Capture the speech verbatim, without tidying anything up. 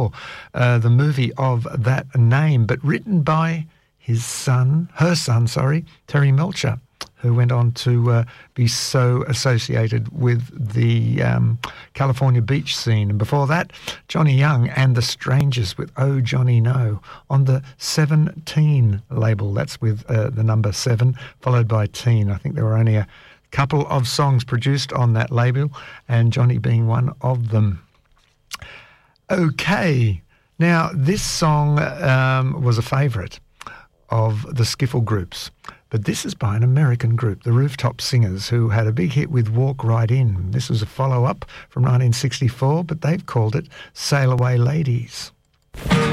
for uh, the movie of that name, but written by his son, her son, sorry, Terry Melcher, who went on to uh, be so associated with the um, California beach scene. And before that, Johnny Young and the Strangers with Oh Johnny No on the seventeen label. That's with uh, the number seven, followed by teen. I think there were only a couple of songs produced on that label, and Johnny being one of them. Okay, now this song um, was a favourite of the skiffle groups, but this is by an American group, the Rooftop Singers, who had a big hit with Walk Right In. This was a follow-up from nineteen sixty-four, but they've called it Sail Away Ladies.